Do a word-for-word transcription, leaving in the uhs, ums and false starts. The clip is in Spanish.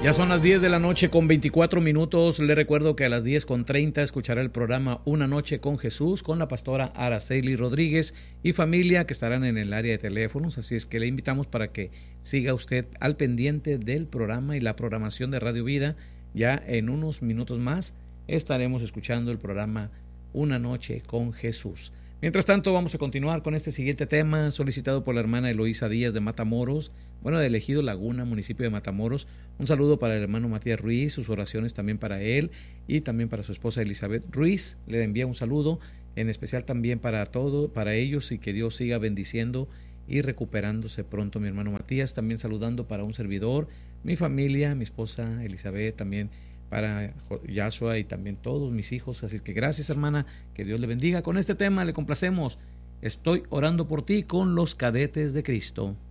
Ya son las diez de la noche con veinticuatro minutos. Le recuerdo que a las diez con treinta escuchará el programa Una Noche con Jesús con la pastora Araceli Rodríguez y familia, que estarán en el área de teléfonos. Así es que le invitamos para que siga usted al pendiente del programa y la programación de Radio Vida. Ya en unos minutos más estaremos escuchando el programa Una Noche con Jesús. Mientras tanto, vamos a continuar con este siguiente tema solicitado por la hermana Eloísa Díaz de Matamoros, bueno, de Ejido Laguna, municipio de Matamoros. Un saludo para el hermano Matías Ruiz, sus oraciones también para él y también para su esposa Elizabeth Ruiz. Le envía un saludo, en especial también para todo, para ellos, y que Dios siga bendiciendo y recuperándose pronto, mi hermano Matías. También saludando para un servidor, mi familia, mi esposa Elizabeth, también para Yashua y también todos mis hijos. Así que gracias, hermana, que Dios le bendiga. Con este tema le complacemos. Estoy orando por ti con los Cadetes de Cristo.